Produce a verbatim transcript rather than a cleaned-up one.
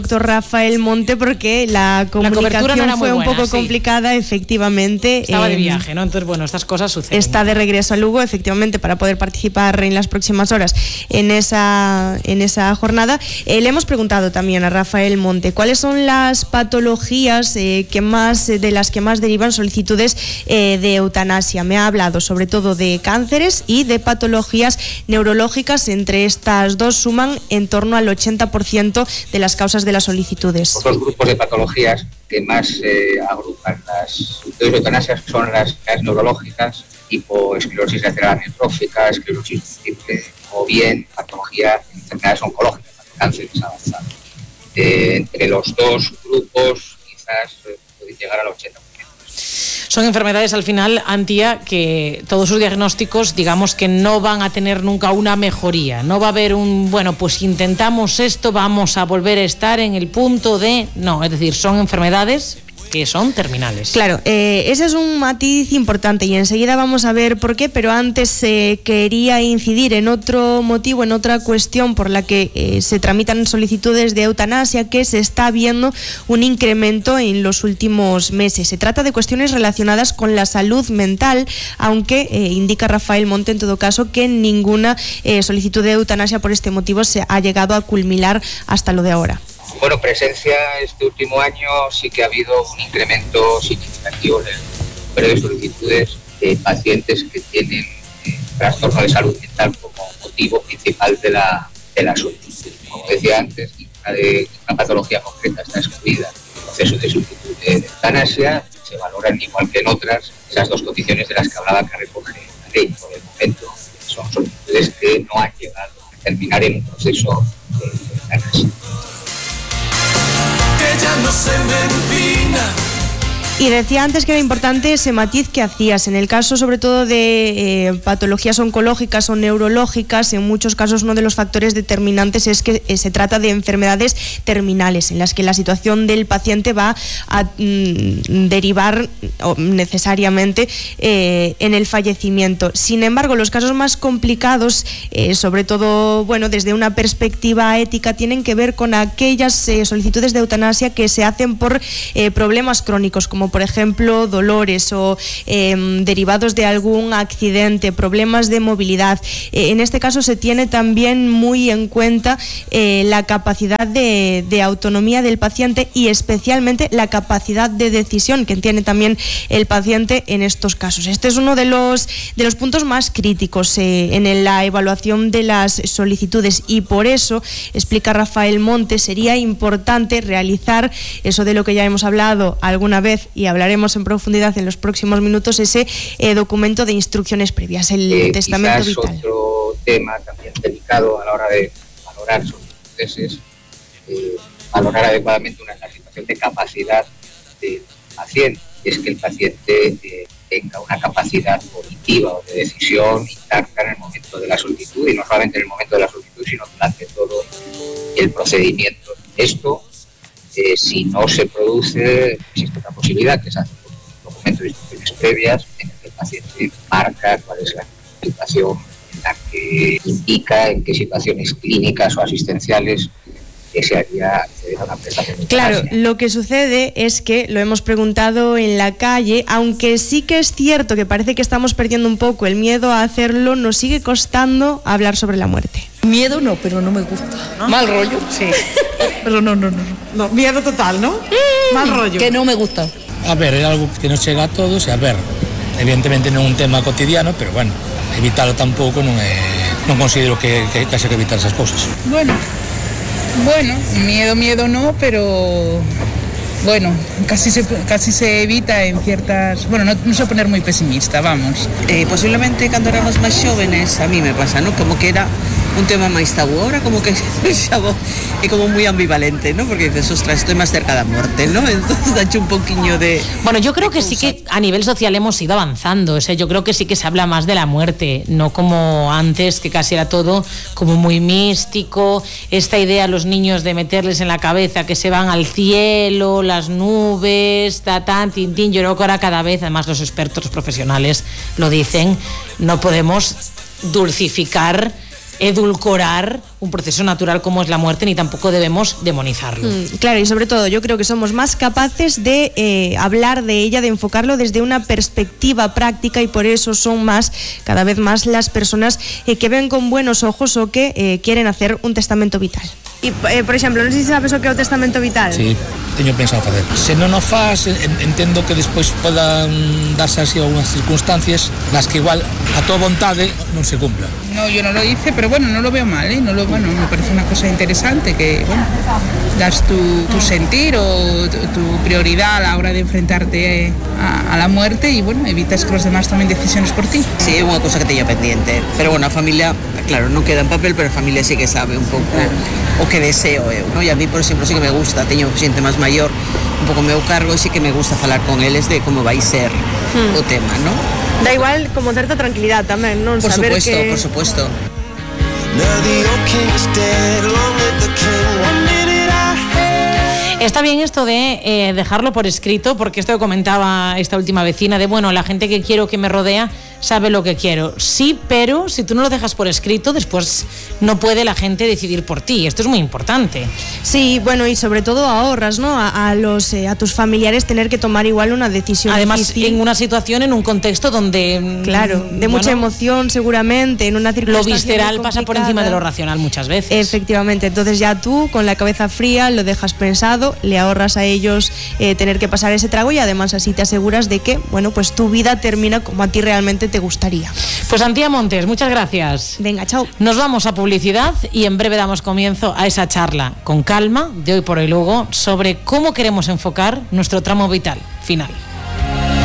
doctor Rafael Monte, porque la comunicación la no era fue muy un buena, poco sí. complicada, efectivamente. Estaba eh, de viaje, ¿no? Entonces, bueno, estas cosas suceden. Está de regreso a Lugo, efectivamente, para poder participar en las próximas horas en esa, en esa jornada. Eh, le hemos preguntado también a Rafael Monte cuáles son las patologías eh, que más, de las que más derivan solicitudes eh, de eutanasia. Me ha hablado sobre todo de cánceres y de patologías neurológicas. Entre estas dos suman en torno al ochenta por ciento de las causas de las solicitudes. Los dos grupos de patologías que más eh, agrupan las solicitudes de eutanasia son las, las neurológicas, tipo esclerosis lateral amiotrófica, esclerosis múltiple, o bien patología, enfermedades oncológicas, cánceres avanzados. Eh, entre los dos grupos quizás eh, puede llegar al ochenta por ciento. Son enfermedades al final, Antía, que todos sus diagnósticos, digamos que no van a tener nunca una mejoría. No va a haber un, bueno, pues intentamos esto, vamos a volver a estar en el punto de... No, es decir, son enfermedades que son terminales. Claro, eh, ese es un matiz importante y enseguida vamos a ver por qué, pero antes eh, quería incidir en otro motivo, en otra cuestión por la que eh, se tramitan solicitudes de eutanasia, que se está viendo un incremento en los últimos meses. Se trata de cuestiones relacionadas con la salud mental, aunque eh, indica Rafael Monte en todo caso que ninguna eh, solicitud de eutanasia por este motivo se ha llegado a culminar hasta lo de ahora. Bueno, presencia este último año sí que ha habido un incremento significativo en el número de solicitudes de pacientes que tienen eh, trastorno de salud mental como motivo principal de la, de la solicitud. Como decía antes, una, de, una patología concreta está excluida del proceso de solicitud de eutanasia, se valoran igual que en otras esas dos condiciones de las que hablaba que recoge la ley. Por el momento son solicitudes que no han llegado a terminar en un proceso de eutanasia. Ella no se me empina. Y decía antes que era importante ese matiz que hacías. En el caso sobre todo de eh, patologías oncológicas o neurológicas, en muchos casos uno de los factores determinantes es que eh, se trata de enfermedades terminales, en las que la situación del paciente va a mm, derivar oh, necesariamente eh, en el fallecimiento. Sin embargo, los casos más complicados, eh, sobre todo, bueno, desde una perspectiva ética, tienen que ver con aquellas eh, solicitudes de eutanasia que se hacen por eh, problemas crónicos, como por ejemplo dolores o eh, derivados de algún accidente, problemas de movilidad. Eh, en este caso se tiene también muy en cuenta eh, la capacidad de, de autonomía del paciente y especialmente la capacidad de decisión que tiene también el paciente en estos casos. Este es uno de los, de los puntos más críticos eh, en la evaluación de las solicitudes y por eso, explica Rafael Monte, sería importante realizar eso de lo que ya hemos hablado alguna vez y hablaremos en profundidad en los próximos minutos, ese eh, documento de instrucciones previas, el eh, testamento quizás vital. Otro tema también delicado a la hora de valorar solicitudes es eh, valorar adecuadamente una, una situación de capacidad del paciente. Es que el paciente eh, tenga una capacidad cognitiva o de decisión intacta en el momento de la solicitud, y no solamente en el momento de la solicitud, sino durante todo el procedimiento. Esto Eh, si no se produce, existe otra posibilidad, que es hacer un documento de instrucciones previas en el que el paciente marca cuál es la situación en la que indica en qué situaciones clínicas o asistenciales desearía acceder a una prestación de eutanasia. Claro, lo que sucede es que lo hemos preguntado en la calle, aunque sí que es cierto que parece que estamos perdiendo un poco el miedo a hacerlo, nos sigue costando hablar sobre la muerte. Miedo no, pero no me gusta. ¿No? Mal rollo. Sí. Pero no, no, no. No, miedo total, ¿no? Mm, Mal rollo. Que no me gusta. A ver, é algo que nos chega a todos e a ver, evidentemente non é un tema cotidiano, pero bueno, evitarlo tampouco non é, non considero que, que, que haxa que evitar esas cosas. Bueno, bueno, miedo, miedo no, pero bueno, casi se, casi se evita en ciertas... Bueno, no, no se poner muy pesimista, vamos. Eh, posiblemente cando éramos máis xóvenes, a mí me pasa, ¿no? Como que era un tema máis tabú, ahora como que é como moi ambivalente, ¿no? Porque dices, ostras, estoy máis cerca da muerte, ¿no? Entonces dache un poquillo de... Bueno, yo creo que sí que a nivel social hemos ido avanzando, o sea, yo creo que sí que se habla más de la muerte, no como antes, que casi era todo como muy místico, esta idea a los niños de meterles en la cabeza que se van al cielo, las nubes, ta, tan, tin, tin. Yo creo que ahora cada vez, además los expertos, los profesionales lo dicen, no podemos dulcificar edulcorar un proceso natural como es la muerte, ni tampoco debemos demonizarlo. Mm, claro, y sobre todo yo creo que somos más capaces de eh, hablar de ella, de enfocarlo desde una perspectiva práctica, y por eso son más, cada vez más, las personas eh, que ven con buenos ojos o que eh, quieren hacer un testamento vital. E, eh, por exemplo, non sei se sabes o que é o testamento vital. Sí, teño pensado facer. Se non o faz, entendo que despois podan darse así algunhas circunstancias nas que igual a tua vontade non se cumpla. No, yo no lo hice, pero bueno, no lo veo mal, ¿eh? No lo, bueno, me parece una cosa interesante que, bueno, das tu, tu sentir o tu, tu prioridad a la hora de enfrentarte a, a la muerte y, bueno, evitas que los demás tomen decisiones por ti. Sí, é unha cosa que teño pendiente, pero bueno, a familia, claro, non queda en papel, pero a familia sí que sabe un pouco o que deseo eu, ¿no? E a mí, por exemplo, sí que me gusta, teño xente máis maior, un pouco meu cargo, e sí que me gusta falar con eles de como vai ser hmm. o tema, ¿no? Da igual como certa tranquilidad tamén, non? Por Saber supuesto, que... por supuesto. Está bien esto de eh, dejarlo por escrito, porque esto que comentaba esta última vecina, de bueno, la gente que quiero que me rodea sabe lo que quiero. Sí, pero si tú no lo dejas por escrito, después no puede la gente decidir por ti. Esto es muy importante. Sí, bueno, y sobre todo ahorras, ¿no? A, a los eh, a tus familiares tener que tomar igual una decisión Además, difícil. en una situación, en un contexto donde... Claro, de bueno, mucha emoción seguramente, en una circunstancia lo visceral pasa por encima de lo racional muchas veces. Efectivamente, entonces ya tú, con la cabeza fría, lo dejas pensado, le ahorras a ellos eh, tener que pasar ese trago, y además así te aseguras de que, bueno, pues tu vida termina como a ti realmente te gustaría. Pues Antía Montes, muchas gracias. Venga, chao. Nos vamos a publicidad y en breve damos comienzo a esa charla con calma de Hoy por Hoy Lugo sobre cómo queremos enfocar nuestro tramo vital final.